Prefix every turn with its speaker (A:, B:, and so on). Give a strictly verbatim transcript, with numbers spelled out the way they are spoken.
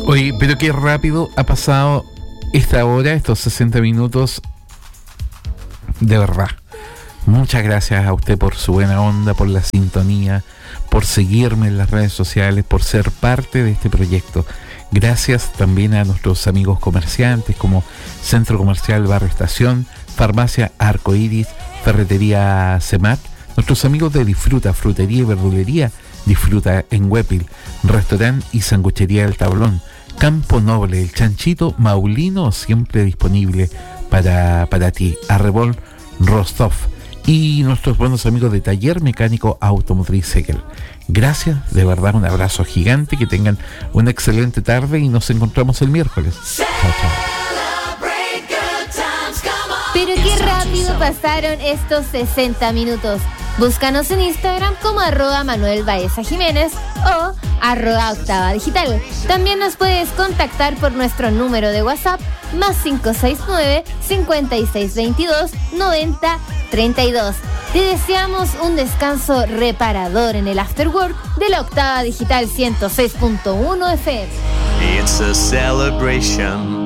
A: Oye, pero qué rápido ha pasado esta hora, estos sesenta minutos. De verdad. Muchas gracias a usted por su buena onda, por la sintonía, por seguirme en las redes sociales, por ser parte de este proyecto. Gracias también a nuestros amigos comerciantes como Centro Comercial Barrio Estación, Farmacia Arcoiris, Ferretería Semat, nuestros amigos de Disfruta, Frutería y Verdulería Disfruta en Huépil, Restaurante y Sanguchería del Tablón, Campo Noble, el Chanchito Maulino, siempre disponible para, para ti, Arrebol Rostov, y nuestros buenos amigos de Taller Mecánico Automotriz Sekel. Gracias, de verdad, un abrazo gigante, que tengan una excelente tarde y nos encontramos el miércoles. Chao, chao.
B: Pero qué rápido pasaron estos sesenta minutos. Búscanos en Instagram como arroba Manuel Baeza Jiménez o arroba Octava Digital. También nos puedes contactar por nuestro número de WhatsApp más cinco seis nueve, cinco seis dos dos, nueve cero tres dos. Te deseamos un descanso reparador en el After Work de la Octava Digital ciento seis punto uno F M.
C: It's a celebration.